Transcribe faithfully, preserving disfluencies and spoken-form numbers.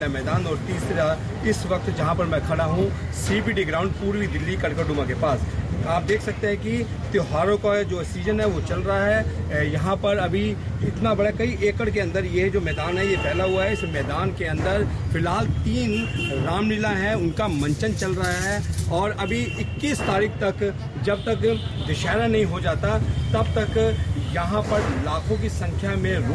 मैदान और तीसरा इस वक्त जहां पर मैं खड़ा हूं सीपीडी ग्राउंड पूर्वी दिल्ली कड़कड़डुमा के पास। आप देख सकते हैं कि त्योहारों का जो सीजन है वो चल रहा है। यहाँ पर अभी इतना बड़ा कई एकड़ के अंदर ये जो मैदान है ये फैला हुआ है। इस मैदान के अंदर फिलहाल तीन रामलीला हैं, उनका मंचन चल रहा है और अभी इक्कीस तारीख तक जब तक दशहरा नहीं हो जाता तब तक यहाँ पर लाखों की संख्या में